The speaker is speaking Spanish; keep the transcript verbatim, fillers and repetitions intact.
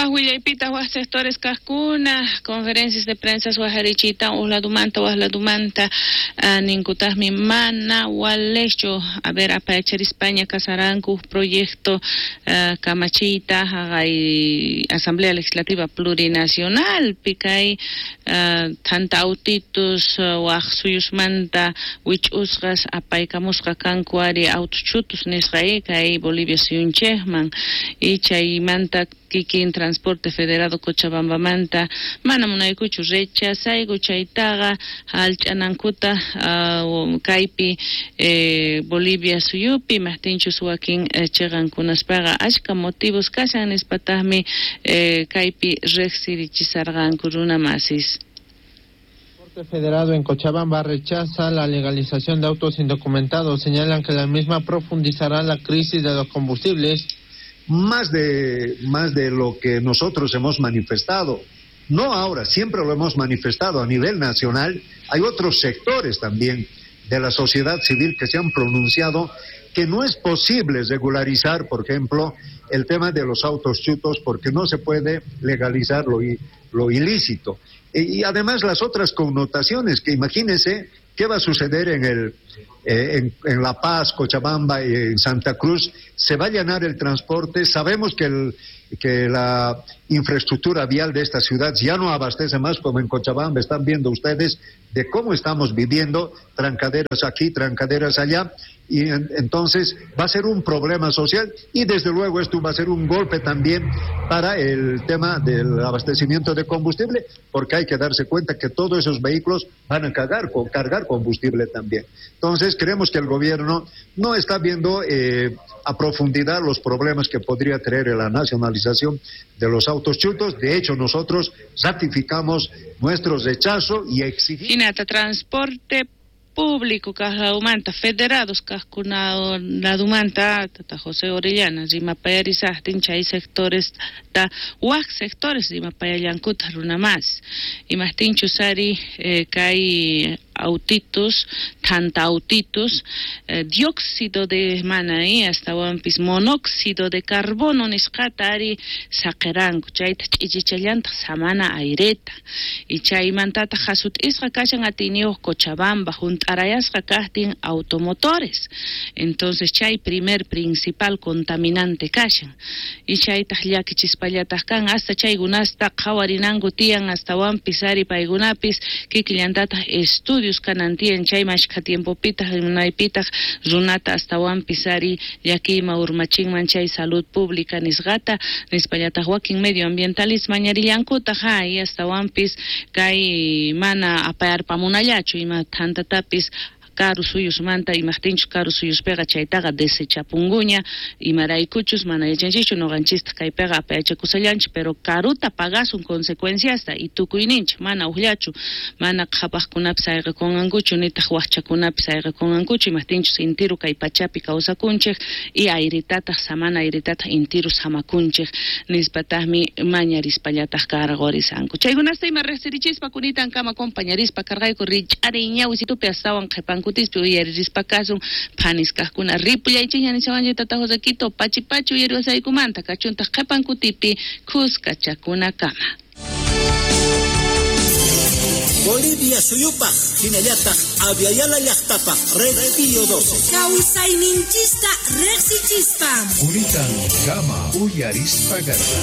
Huahuillaipita, huas sectores cascuna, conferencias de prensa, huajarichita, uhladumanta, huajladumanta, nincutasmi mana, hualecho, a ver, apachar España, Casarancu, proyecto, camachita, hay Asamblea Legislativa Plurinacional, picay, tanta autitos, huajsuyusmanta, which usgas, apaicamusca cancuari, autochutus, nesraeka, y Bolivia siunchehman, y chaymanta, Kikin Transporte Federado Cochabamba Manta, Manamunaykuchu Recha, Saigo Chaitaga, Alchanancuta, uh, Caipi, eh, Bolivia Suyupi, Martinchu Suaquín, Chegan Kunaspaga, Ashka motivos, Casan Espatahmi, eh, Caipi, Rexirichisargan, Kuruna Masis. El Federado en Cochabamba rechaza la legalización de autos indocumentados. Señalan que la misma profundizará la crisis de los combustibles. Más de, más de lo que nosotros hemos manifestado. No ahora, siempre lo hemos manifestado a nivel nacional. Hay otros sectores también de la sociedad civil que se han pronunciado que no es posible regularizar, por ejemplo, el tema de los autos chutos porque no se puede legalizar lo, lo ilícito. Y, y además las otras connotaciones, que imagínense qué va a suceder en el Eh, en, en La Paz, Cochabamba y en Santa Cruz. Se va a llenar el transporte. Sabemos que, el, que la infraestructura vial de esta ciudad ya no abastece más como en Cochabamba. Están viendo ustedes de cómo estamos viviendo, trancaderas aquí, trancaderas allá, y en, entonces va a ser un problema social y desde luego esto va a ser un golpe también para el tema del abastecimiento de combustible, porque hay que darse cuenta que todos esos vehículos van a cargar, cargar combustible también. Entonces creemos que el gobierno no está viendo eh, a profundidad los problemas que podría traer la nacionalización de los autos chutos. De hecho, nosotros ratificamos nuestro rechazo y exigimos... Finata transporte público, Cajaumanta, federados, Cascunado, la Dumanta, Tata José Orellana, Zima Payarizah, Tinchay sectores, ta Huac sectores, Zima Payayancuta, Runa más, y más Tinchusari, eh, Kai autitos, tanta autitos, eh, dióxido de manaí, hasta wampis, monóxido de carbono, niscatari, saqueranco, chay ichichayanta, samana aireta, y chay mantata jasut isra kashan atinio Cochabamba, junto arayasra kastin automotores. Entonces, chay primer principal contaminante kashan, y chay tajliaki chispallataskan, hasta chay gunasta, kawarinango tian, hasta wampis, paigunapis, kikiliantata estudios canantien chaymashka tiempo pita pita runata hasta wan pisari yakima urmachinman chay salud pública nisgata nispallata huakin medioambientales mañarillankuta hay hasta wan pis kay mana apayar pamunallachu ima tanta tapis Caru suyos manta y martinchos caru suyos pega chaitaga desechapunguña y maraycuchus manayachanchichu no ganchista kay pega apayachakusallanch pero caruta pagas un consecuencia hasta y tukuininch mana uhlachu mana qhapaqkunapis ayqa kunankuchu nitaq waqchakunapis ayqa kunankuchu y martinchos intiru kay pachapi kawsakunchik y ayritataq samana ayritataq intiru samakunchik nispataqmi mañarispallataq karaqorisanku chaykunasta ima riqsirichispa kunitan kama compañerispa karqayku rich'ari ñawsitupi astawan qhipan kutispi uyaririspa kasun phanisqaqkuna ripullaychik yanisawanja tatajusa Quito pachi pachi uyariwasaykumanta kachunta qhipan kutipi kuskachakuna kama Bolivia suyupaq hinallataq aviala llaqtapaq Red Pío doce kawsayninchista riqsichispam Kunitan kama uyarispa